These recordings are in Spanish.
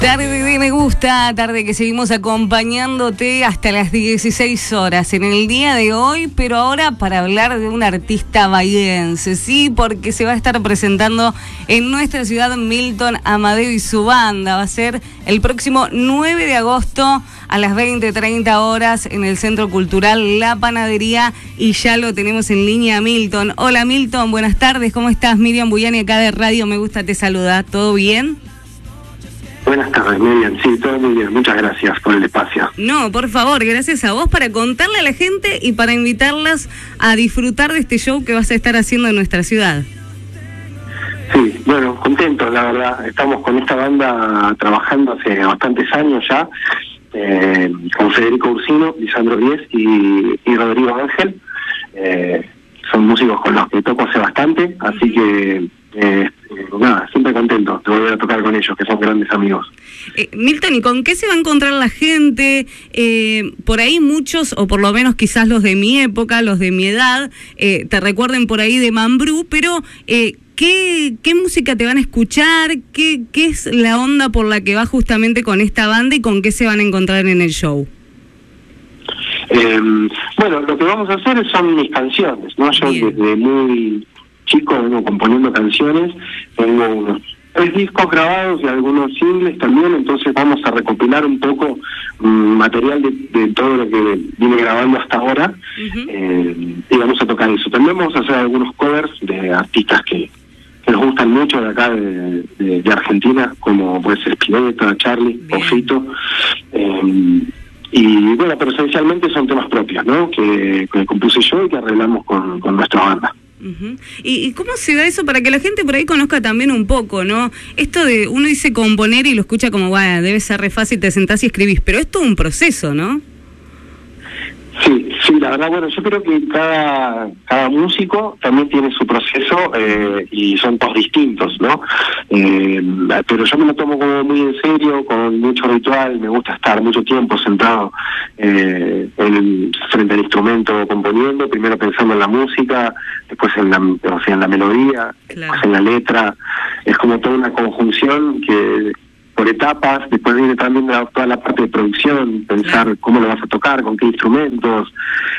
Tarde de Me Gusta, tarde que seguimos acompañándote hasta las 16 horas en el día de hoy, pero ahora para hablar de un artista bahiense, sí, porque se va a estar presentando en nuestra ciudad Milton Amadeo y su banda. Va a ser el próximo 9 de agosto a las 20:30 horas en el Centro Cultural La Panadería y ya lo tenemos en línea a Milton. Hola Milton, buenas tardes, ¿cómo estás? Miriam Buyani acá de Radio Me Gusta te saluda, ¿todo bien? Buenas tardes, Miriam. Sí, todo muy bien. Muchas gracias por el espacio. No, por favor, gracias a vos para contarle a la gente y para invitarlas a disfrutar de este show que vas a estar haciendo en nuestra ciudad. Sí, bueno, contentos, la verdad. Estamos con esta banda trabajando hace bastantes años ya, con Federico Ursino, Lisandro Díez y Rodrigo Ángel. Son músicos con los que toco hace bastante, así que... nada, siempre contento de volver a tocar con ellos, que son grandes amigos. Milton, ¿y con qué se va a encontrar la gente? Por ahí muchos, o por lo menos quizás los de mi época, los de mi edad, te recuerden por ahí de Mambrú, pero ¿qué música te van a escuchar? ¿Qué es la onda por la que va justamente con esta banda y con qué se van a encontrar en el show? Bueno, lo que vamos a hacer son mis canciones, ¿no? Yo desde muy chico vengo componiendo canciones, tengo unos 3 discos grabados y algunos singles también, entonces vamos a recopilar un poco material de todo lo que vine grabando hasta ahora, y vamos a tocar eso. También vamos a hacer algunos covers de artistas que nos gustan mucho de acá de Argentina, como puede ser Spinetta, Charlie o Fito. Y bueno, pero esencialmente son temas propios, ¿no? Que compuse yo y que arreglamos con nuestra banda. ¿Y cómo se da eso para que la gente por ahí conozca también un poco, ¿no? Esto de, uno dice componer y lo escucha como, bueno, debe ser re fácil, te sentás y escribís, pero es todo un proceso, ¿no? Sí, la verdad, bueno, yo creo que cada músico también tiene su proceso y son todos distintos, ¿no? Pero yo me lo tomo como muy en serio, con mucho ritual, me gusta estar mucho tiempo sentado frente al instrumento componiendo, primero pensando en la música, después en la melodía, después en la letra, es como toda una conjunción que... por etapas, después viene también toda la parte de producción, pensar cómo lo vas a tocar, con qué instrumentos,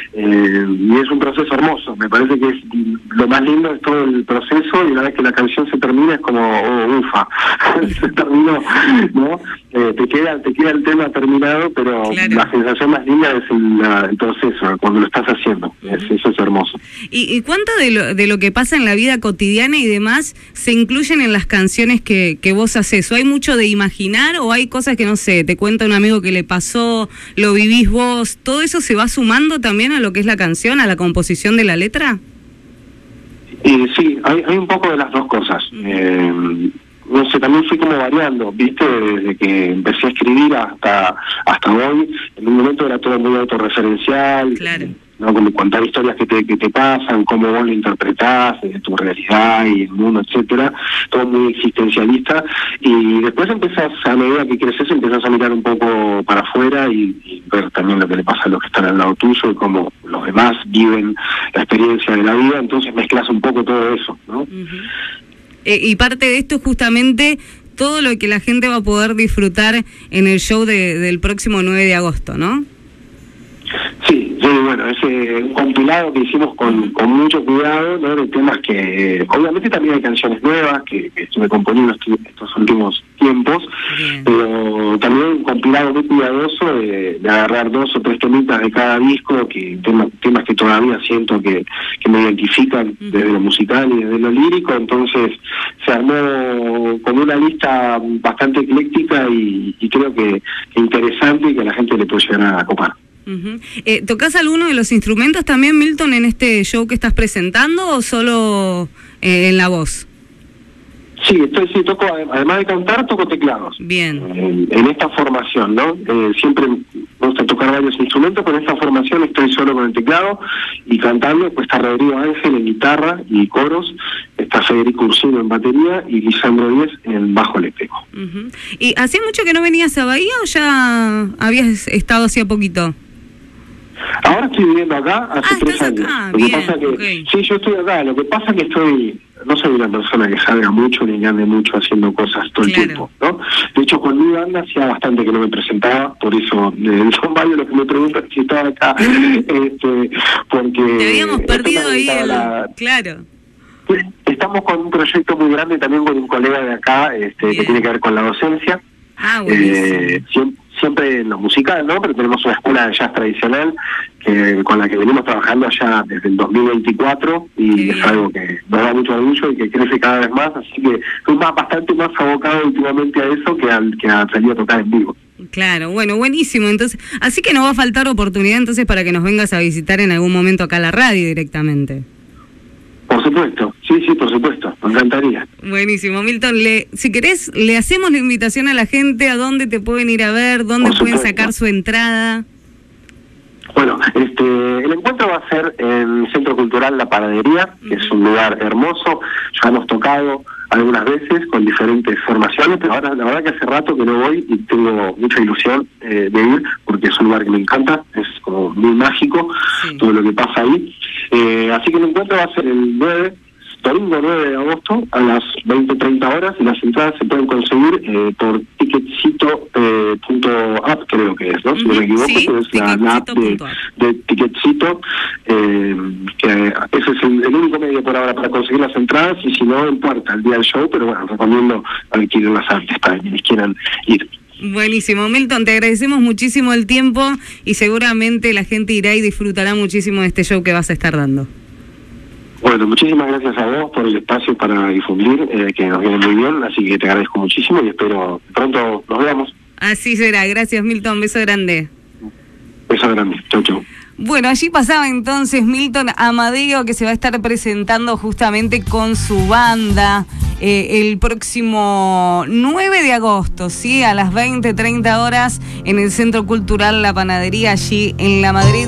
y es un proceso hermoso, me parece que es lo más lindo es todo el proceso, y una vez que la canción se termina es como, ufa, se terminó, ¿no? Te queda el tema terminado, pero la sensación más linda es el proceso, cuando lo estás haciendo, eso es hermoso. ¿Y cuánto de lo que pasa en la vida cotidiana y demás se incluyen en las canciones que vos haces? ¿O hay mucho de imaginar o hay cosas que, no sé, te cuenta un amigo que le pasó, lo vivís vos, todo eso se va sumando también a lo que es la canción, a la composición de la letra? Sí, hay un poco de las dos cosas. No sé, también fui como variando, ¿viste? Desde que empecé a escribir hasta hoy, en un momento era todo muy autorreferencial, ¿no? Como contar historias que te pasan, cómo vos lo interpretás, de tu realidad y el mundo, etcétera, todo muy existencialista, y después empezás, a medida que creces, empezás a mirar un poco para afuera y ver también lo que le pasa a los que están al lado tuyo y cómo los demás viven la experiencia de la vida, entonces mezclas un poco todo eso, ¿no? Y parte de esto es justamente todo lo que la gente va a poder disfrutar en el show del próximo 9 de agosto, ¿no? Sí, bueno, es un compilado que hicimos con mucho cuidado, ¿no? De temas que, obviamente también hay canciones nuevas que estuve componiendo estos últimos tiempos, pero también un compilado muy cuidadoso de agarrar 2 o 3 temitas de cada disco, temas que todavía siento que me identifican desde lo musical y desde lo lírico, entonces se armó con una lista bastante ecléctica y creo que interesante y que a la gente le puede llegar a copar. ¿Tocás alguno de los instrumentos también, Milton, en este show que estás presentando o solo en la voz? Sí, toco, además de cantar, toco teclados. Bien. En esta formación, ¿no? Siempre me gusta tocar varios instrumentos, pero en esta formación estoy solo con el teclado y cantando, pues está Rodrigo Ángel en guitarra y coros, está Federico Ursino en batería y Lisandro Díez en bajo eléctrico. ¿Y hacía mucho que no venías a Bahía o ya habías estado hacía poquito? Ahora estoy viviendo acá hace 3 años. Acá. Lo que pasa que, sí, yo estoy acá. Lo que pasa es que no soy una persona que salga mucho ni que ande mucho haciendo cosas todo el tiempo, ¿no? De hecho, con mi banda hacía bastante que no me presentaba, por eso son varios los que me preguntan si estaba acá, porque... Te habíamos perdido ahí, claro. Estamos con un proyecto muy grande también con un colega de acá, que tiene que ver con la docencia. Siempre en lo musical, ¿no? Pero tenemos una escuela de jazz tradicional con la que venimos trabajando ya desde el 2024 y es algo que nos da mucho orgullo y que crece cada vez más, así que estoy bastante más abocado últimamente a eso que a salir a tocar en vivo. Claro, bueno, buenísimo. Entonces, así que no va a faltar oportunidad entonces para que nos vengas a visitar en algún momento acá a la radio directamente. Por supuesto, sí, por supuesto, me encantaría. Buenísimo, Milton, si querés, le hacemos la invitación a la gente a dónde te pueden ir a ver, dónde pueden sacar su entrada. Bueno, el encuentro va a ser en el Centro Cultural La Panadería, que es un lugar hermoso. Ya hemos tocado algunas veces con diferentes formaciones, pero ahora la verdad que hace rato que no voy y tengo mucha ilusión de ir, porque es un lugar que me encanta, es como muy mágico todo lo que pasa ahí. Así que el encuentro va a ser el domingo 9 de agosto a las 20:30 horas y las entradas se pueden conseguir por ticketcito.app, creo que es, ¿no? Si no me equivoco, que es la app de Ticketcito, que ese es el único medio por ahora para conseguir las entradas, y si no, en puerta, el día del show, pero bueno, recomiendo adquirir las artes para quienes quieran ir. Buenísimo, Milton, te agradecemos muchísimo el tiempo y seguramente la gente irá y disfrutará muchísimo de este show que vas a estar dando. Bueno, muchísimas gracias a vos por el espacio para difundir, que nos viene muy bien, así que te agradezco muchísimo y espero pronto nos veamos. Así será, gracias Milton, beso grande. Beso grande, chau, chau. Bueno, allí pasaba entonces Milton Amadeo, que se va a estar presentando justamente con su banda el próximo 9 de agosto, ¿sí? A las 20:30 horas en el Centro Cultural La Panadería, allí en la Madrid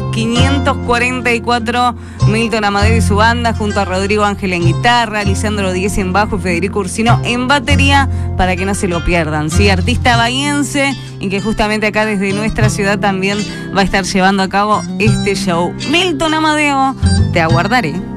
544. Milton Amadeo y su banda, junto a Rodrigo Ángel en guitarra, Lisandro Díez en bajo y Federico Ursino en batería, para que no se lo pierdan, ¿sí? Artista bahiense, y que justamente acá desde nuestra ciudad también va a estar llevando a cabo este show. Milton Amadeo, te aguardaré.